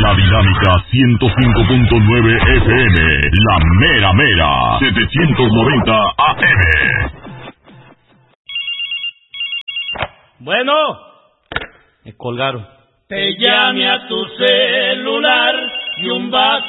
La Dinámica 105.9 FM, la mera mera, 790 AM. Bueno, me colgaron. Te llame a tu celular y un vaso